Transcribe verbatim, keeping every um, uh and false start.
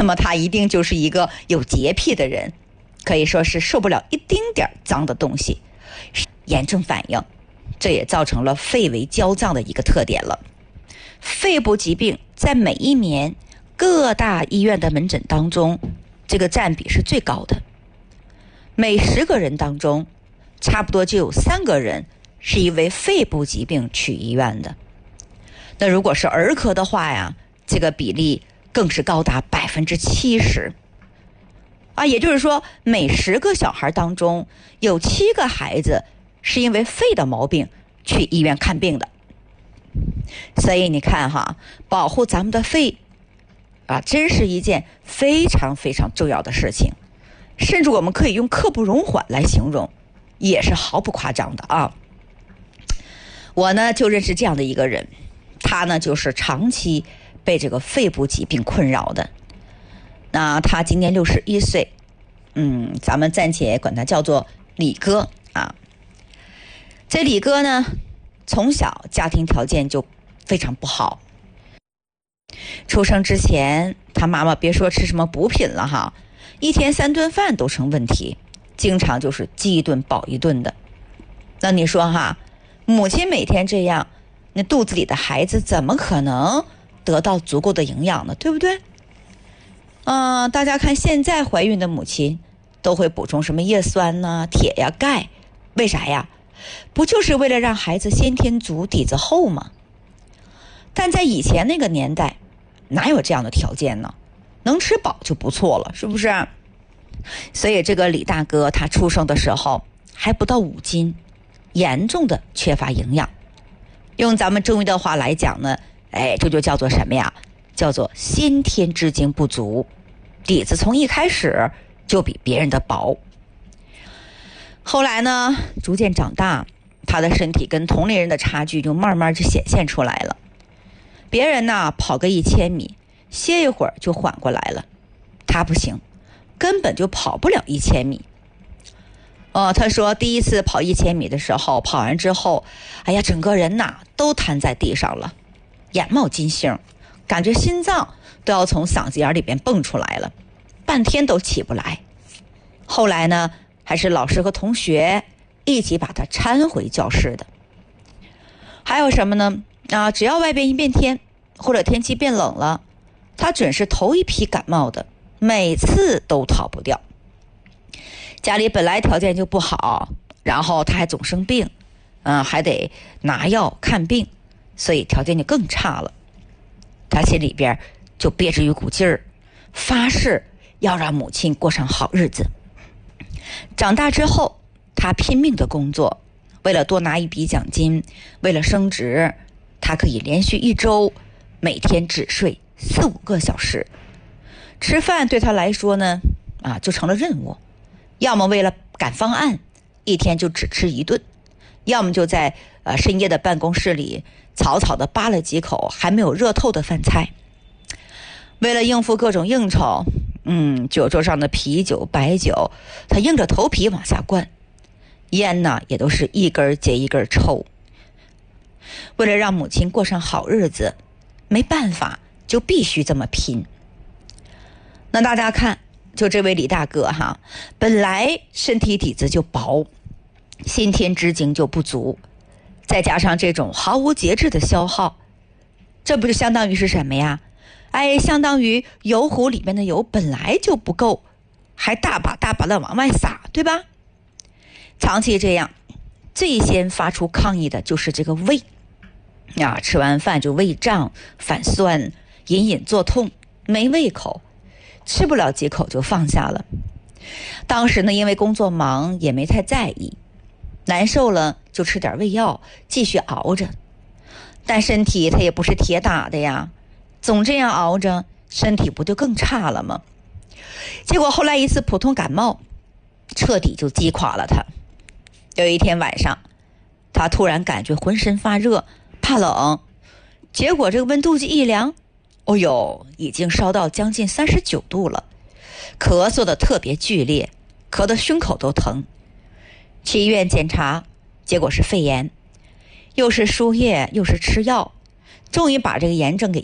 那么他一定就是一个有洁癖的人，可以说是受不了一丁点脏的东西，炎症反应，这也造成了肺为焦脏的一个特点了。肺部疾病在每一年各大医院的门诊当中，这个占比是最高的，每十个人当中差不多就有三个人是因为肺部疾病去医院的。那如果是儿科的话呀，这个比例更是高达百分之七十啊，也就是说每十个小孩当中有七个孩子是因为肺的毛病去医院看病的。所以你看哈，保护咱们的肺啊，真是一件非常非常重要的事情，甚至我们可以用刻不容缓来形容，也是毫不夸张的啊。我呢就认识这样的一个人，他呢就是长期被这个肺部疾病困扰的。那他今年六十一岁，嗯，咱们暂且管他叫做李哥啊。这李哥呢，从小家庭条件就非常不好，出生之前他妈妈别说吃什么补品了哈，一天三顿饭都成问题，经常就是饥一顿饱一顿的。那你说哈，母亲每天这样，那肚子里的孩子怎么可能得到足够的营养呢？对不对？嗯、呃，大家看现在怀孕的母亲都会补充什么叶酸呢、铁呀、钙，为啥呀？不就是为了让孩子先天足底子厚吗？但在以前那个年代哪有这样的条件呢？能吃饱就不错了，是不是？所以这个李大哥他出生的时候还不到五斤，严重的缺乏营养。用咱们中医的话来讲呢，哎，这就叫做什么呀？叫做先天之精不足，底子从一开始就比别人的薄。后来呢，逐渐长大，他的身体跟同龄人的差距就慢慢就显现出来了。别人呢跑个一千米，歇一会儿就缓过来了，他不行，根本就跑不了一千米。哦，他说第一次跑一千米的时候，跑完之后，哎呀，整个人呐都瘫在地上了，眼冒金星，感觉心脏都要从嗓子眼里边蹦出来了，半天都起不来。后来呢，还是老师和同学一起把他搀回教室的。还有什么呢？啊，只要外边一变天，或者天气变冷了，他准是头一批感冒的，每次都逃不掉。家里本来条件就不好，然后他还总生病，嗯，还得拿药看病，所以条件就更差了。他心里边就憋着一股劲儿，发誓要让母亲过上好日子。长大之后，他拼命的工作，为了多拿一笔奖金，为了升职，他可以连续一周每天只睡四五个小时。吃饭对他来说呢，啊，就成了任务。要么为了赶方案，一天就只吃一顿；要么就在呃深夜的办公室里草草的扒了几口还没有热透的饭菜。为了应付各种应酬，嗯，酒桌上的啤酒、白酒，他硬着头皮往下灌，烟呢也都是一根接一根抽。为了让母亲过上好日子，没办法，就必须这么拼。那大家看，就这位李大哥哈，本来身体底子就薄，先天之精就不足，再加上这种毫无节制的消耗，这不就相当于是什么呀？哎，相当于油壶里面的油本来就不够，还大把大把的往外撒，对吧？长期这样，最先发出抗议的就是这个胃啊，吃完饭就胃胀、反酸、隐隐作痛、没胃口，吃不了几口就放下了。当时呢，因为工作忙，也没太在意，难受了就吃点胃药，继续熬着。但身体它也不是铁打的呀，总这样熬着，身体不就更差了吗？结果后来一次普通感冒，彻底就击垮了他。有一天晚上，他突然感觉浑身发热，怕冷，结果这个温度计一量，哦呦，已经烧到将近三十九度了，咳嗽的特别剧烈，咳得胸口都疼。去医院检查，结果是肺炎，又是输液又是吃药，终于把这个炎症给